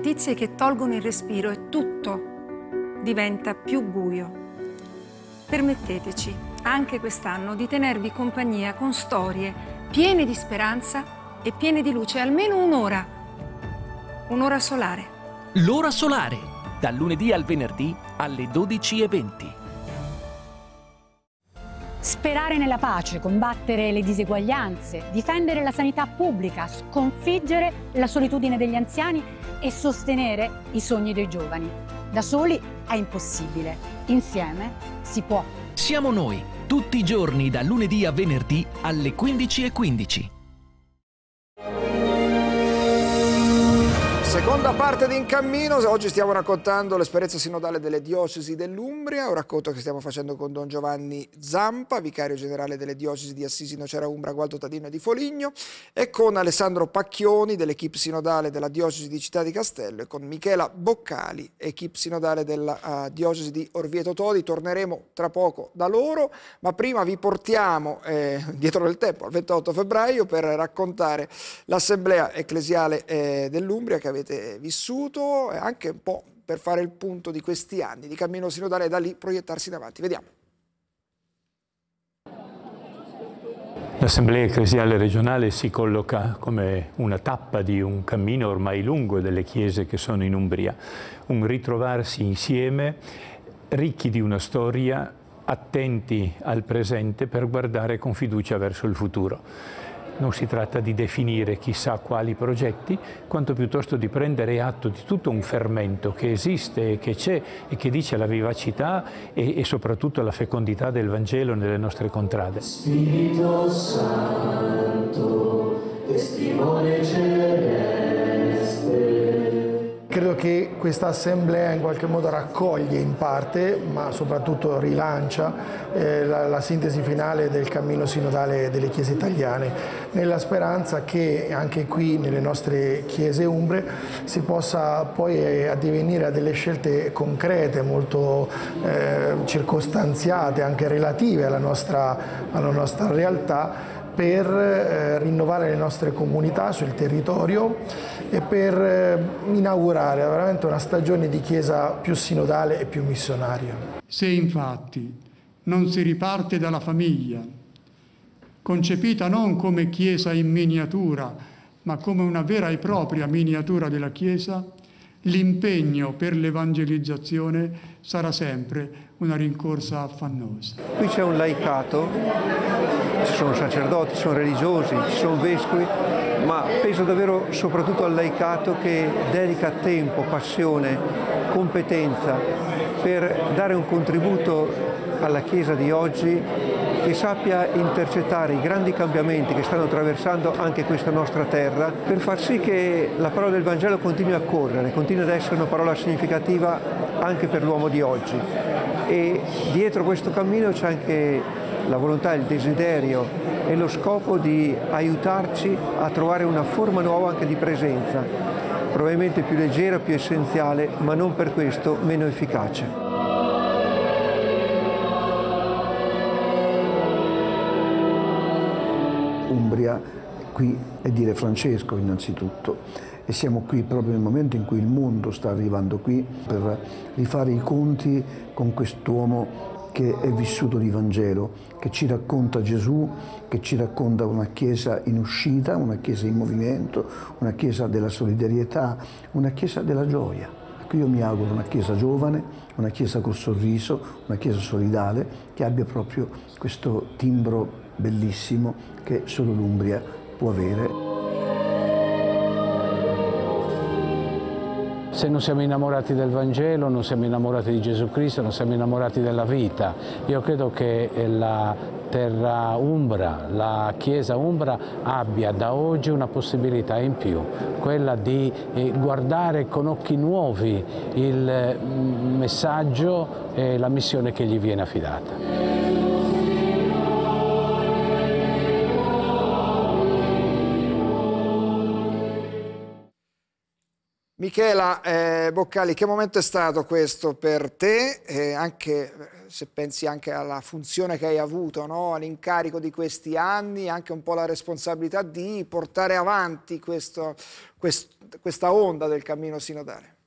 notizie che tolgono il respiro e tutto diventa più buio. Permetteteci, anche quest'anno, di tenervi compagnia con storie piene di speranza e piene di luce, almeno un'ora. Un'ora solare. L'ora solare, dal lunedì al venerdì alle 12:20. Sperare nella pace, combattere le diseguaglianze, difendere la sanità pubblica, sconfiggere la solitudine degli anziani e sostenere i sogni dei giovani. Da soli è impossibile, insieme si può. Siamo noi, tutti i giorni da lunedì a venerdì alle 15:15. Seconda parte di In Cammino, oggi stiamo raccontando l'esperienza sinodale delle diocesi dell'Umbria, un racconto che stiamo facendo con Don Giovanni Zampa, vicario generale delle diocesi di Assisi, Nocera Umbra, Gualdo Tadino e di Foligno, e con Alessandro Pacchioni dell'equipe sinodale della diocesi di Città di Castello e con Michela Boccali, equipe sinodale della diocesi di Orvieto Todi. Torneremo tra poco da loro, ma prima vi portiamo dietro nel tempo al 28 febbraio per raccontare l'assemblea ecclesiale dell'Umbria che avete vissuto, e anche un po' per fare il punto di questi anni di cammino sinodale e da lì proiettarsi in avanti. Vediamo. L'Assemblea Ecclesiale Regionale si colloca come una tappa di un cammino ormai lungo delle chiese che sono in Umbria, un ritrovarsi insieme, ricchi di una storia, attenti al presente per guardare con fiducia verso il futuro. Non si tratta di definire chissà quali progetti, quanto piuttosto di prendere atto di tutto un fermento che esiste e che c'è e che dice la vivacità e soprattutto la fecondità del Vangelo nelle nostre contrade. Spirito Santo, testimone celeste. Credo che questa assemblea in qualche modo raccoglie in parte, ma soprattutto rilancia la sintesi finale del cammino sinodale delle chiese italiane, nella speranza che anche qui nelle nostre chiese umbre si possa poi addivenire a delle scelte concrete, molto circostanziate, anche relative alla nostra realtà, per rinnovare le nostre comunità sul territorio e per inaugurare veramente una stagione di Chiesa più sinodale e più missionaria. Se infatti non si riparte dalla famiglia, concepita non come Chiesa in miniatura, ma come una vera e propria miniatura della Chiesa, l'impegno per l'evangelizzazione sarà sempre una rincorsa affannosa. Qui c'è un laicato, ci sono sacerdoti, ci sono religiosi, ci sono vescovi, ma penso davvero soprattutto al laicato che dedica tempo, passione, competenza per dare un contributo alla Chiesa di oggi che sappia intercettare i grandi cambiamenti che stanno attraversando anche questa nostra terra, per far sì che la parola del Vangelo continui a correre, continui ad essere una parola significativa anche per l'uomo di oggi. E dietro questo cammino c'è anche la volontà, il desiderio e lo scopo di aiutarci a trovare una forma nuova anche di presenza, probabilmente più leggera, più essenziale, ma non per questo meno efficace. Umbria, qui è dire Francesco innanzitutto, e siamo qui proprio nel momento in cui il mondo sta arrivando qui per rifare i conti con quest'uomo che è vissuto di Vangelo, che ci racconta Gesù, che ci racconta una Chiesa in uscita, una Chiesa in movimento, una Chiesa della solidarietà, una Chiesa della gioia. Ecco, io mi auguro una Chiesa giovane, una Chiesa col sorriso, una Chiesa solidale, che abbia proprio questo timbro bellissimo che solo l'Umbria può avere. Se non siamo innamorati del Vangelo, non siamo innamorati di Gesù Cristo, non siamo innamorati della vita. Io credo che la terra umbra, la Chiesa umbra abbia da oggi una possibilità in più, quella di guardare con occhi nuovi il messaggio e la missione che gli viene affidata. Michela Boccali, che momento è stato questo per te? Anche se pensi anche alla funzione che hai avuto, no? All'incarico di questi anni, anche un po' la responsabilità di portare avanti questa onda del cammino sinodale.